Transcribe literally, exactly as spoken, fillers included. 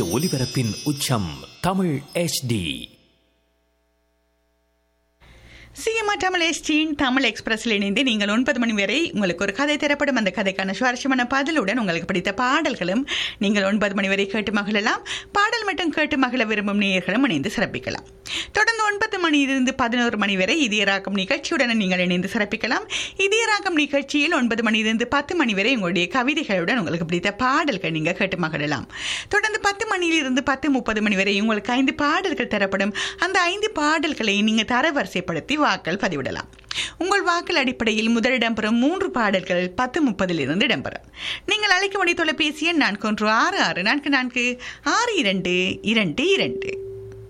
ஒலிபரப்பின் உச்சம் Tamil H D. CMR Tamil எஸ்டியின் Tamil எக்ஸ்பிரஸில் இணைந்து நீங்கள் ஒன்பது மணி வரை உங்களுக்கு ஒரு கதை தரப்படும். அந்த கதைக்கான சுவாரஸ்யமான பதிலுடன் உங்களுக்கு பிடித்த பாடல்களும் நீங்கள் ஒன்பது மணி வரை கேட்டு மகிழலாம். பாடல் மட்டும் கேட்டு மகிழ விரும்பும் நேயர்களும் இணைந்து சிறப்பிக்கலாம். தொடர்ந்து ஒன்பது மணியிலிருந்து பதினோரு மணி வரை இதயராகம் நிகழ்ச்சியுடன் நீங்கள் இணைந்து சிறப்பிக்கலாம். இதயராகம் நிகழ்ச்சியில் ஒன்பது மணியிலிருந்து பத்து மணி வரை உங்களுடைய கவிதைகளுடன் உங்களுக்கு பிடித்த பாடல்கள் நீங்கள் கேட்டு மகிழலாம். தொடர்ந்து பத்து மணியிலிருந்து பத்து முப்பது மணி வரை உங்களுக்கு ஐந்து பாடல்கள் தரப்படும். அந்த ஐந்து பாடல்களை நீங்கள் தரவரிசைப்படுத்தி வாக்கள் பதிவிடலாம். உங்கள் வாக்கள் அடிப்படையில் முதல் இடம்பெறும் மூன்று பாடல்கள் பத்து முப்பதில் இருந்து இடம்பெறும். நீங்கள் அழைக்க வேண்டிய தொலைபேசி எண் நான்கு ஒன்று ஆறு ஆறு நான்கு நான்கு ஆறு இரண்டு இரண்டு இரண்டு.